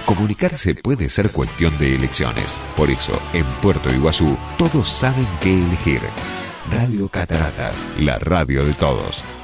Comunicarse puede ser cuestión de elecciones. Por eso, en Puerto Iguazú, todos saben qué elegir. Radio Cataratas, la radio de todos.